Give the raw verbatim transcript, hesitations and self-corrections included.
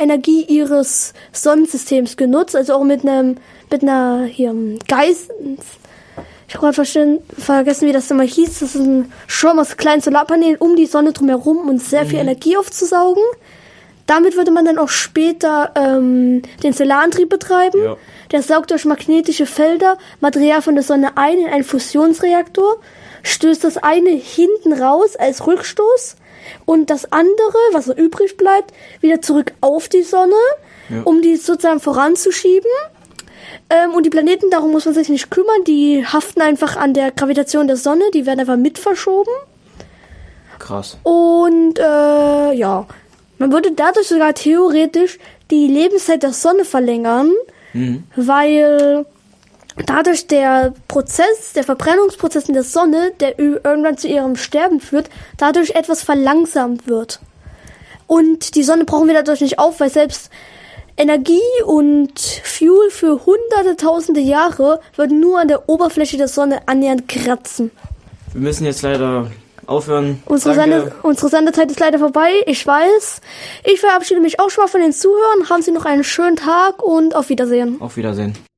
Energie ihres Sonnensystems genutzt, also auch mit einem mit einer hier Geist. Ich habe gerade vergessen, wie das immer hieß. Das ist ein Schirm aus kleinen Solarpanelen um die Sonne drumherum und sehr mhm. viel Energie aufzusaugen. Damit würde man dann auch später ähm, den Solarantrieb betreiben. Ja. Der saugt durch magnetische Felder Material von der Sonne ein in einen Fusionsreaktor, stößt das eine hinten raus als Rückstoß und das andere, was so übrig bleibt, wieder zurück auf die Sonne, ja. um die sozusagen voranzuschieben. Ähm, und die Planeten, darum muss man sich nicht kümmern, die haften einfach an der Gravitation der Sonne, die werden einfach mit verschoben. Krass. Und äh, ja, man würde dadurch sogar theoretisch die Lebenszeit der Sonne verlängern, mhm. weil dadurch der Prozess, der Verbrennungsprozess in der Sonne, der irgendwann zu ihrem Sterben führt, dadurch etwas verlangsamt wird. Und die Sonne brauchen wir dadurch nicht auf, weil selbst Energie und Fuel für hunderte, tausende Jahre würden nur an der Oberfläche der Sonne annähernd kratzen. Wir müssen jetzt leider aufhören. Unsere, Sende, unsere Sendezeit ist leider vorbei, ich weiß. Ich verabschiede mich auch schon mal von den Zuhörern. Haben Sie noch einen schönen Tag und auf Wiedersehen. Auf Wiedersehen.